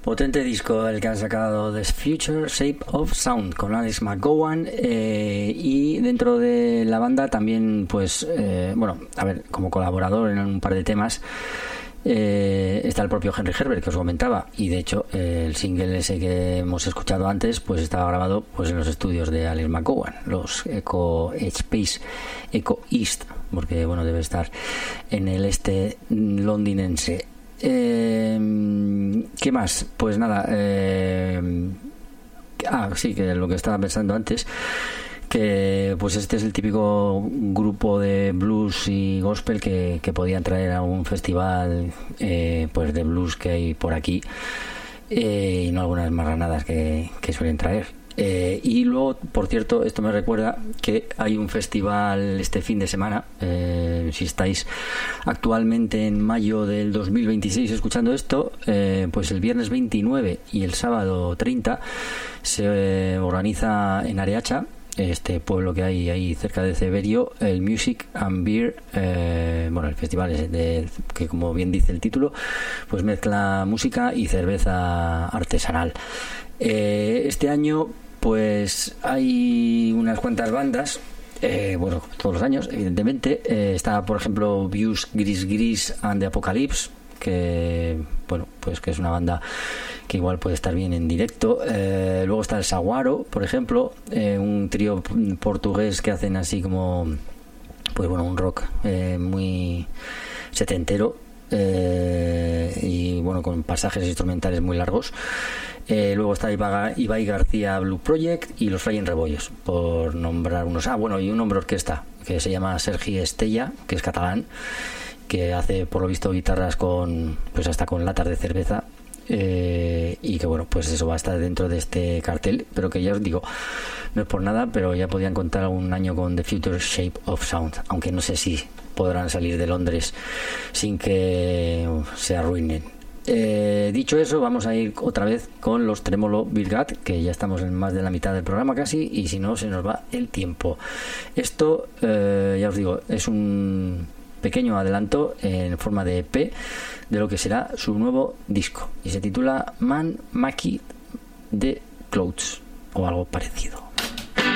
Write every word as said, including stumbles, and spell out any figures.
Potente disco el que han sacado, The Future Shape of Sound, con Alex McGowan, eh, y dentro de la banda también, pues, eh, bueno, a ver, como colaborador en un par de temas, eh, está el propio Henry Herbert, que os comentaba, y de hecho eh, el single ese que hemos escuchado antes, pues estaba grabado pues en los estudios de Alex McGowan, los Echo Space Echo East, porque bueno, debe estar en el este londinense. Eh, ¿Qué más? Pues nada, eh, ah, sí, que lo que estaba pensando antes, que pues este es el típico grupo de blues y gospel que, que podían traer a un festival eh, pues de blues que hay por aquí, eh, y no algunas marranadas que, que suelen traer. Eh, y luego, por cierto, esto me recuerda que hay un festival este fin de semana, eh, si estáis actualmente en mayo del dos mil veintiséis escuchando esto, eh, pues el viernes veintinueve y el sábado treinta se eh, organiza en Areacha, este pueblo que hay ahí cerca de Ceberio, el Music and Beer, eh, bueno, el festival es de, que como bien dice el título, pues mezcla música y cerveza artesanal. Eh, este año pues hay unas cuantas bandas, eh, bueno, todos los años evidentemente. Eh, está por ejemplo Views Gris Gris and the Apocalypse, que bueno, pues que es una banda que igual puede estar bien en directo. Eh, luego está el Saguaro, por ejemplo, eh, un trío portugués que hacen así como, pues bueno, un rock eh, muy setentero, eh, y bueno, con pasajes instrumentales muy largos. Eh, luego está Ibai, Ibai García Blue Project y los Flying Rebollos, por nombrar unos. Ah, bueno, y un hombre orquesta que se llama Sergi Estella, que es catalán, que hace por lo visto guitarras con, pues hasta con latas de cerveza, eh, y que bueno, pues eso va a estar dentro de este cartel, pero que ya os digo, no es por nada, pero ya podían contar un año con The Future Shape of Sound, aunque no sé si podrán salir de Londres sin que se arruinen. Eh, dicho eso, vamos a ir otra vez con los Tremolo Virgat, que ya estamos en más de la mitad del programa casi, y si no se nos va el tiempo. Esto, eh, ya os digo, es un pequeño adelanto en forma de E P de lo que será su nuevo disco, y se titula Man Maki de Clouds o algo parecido.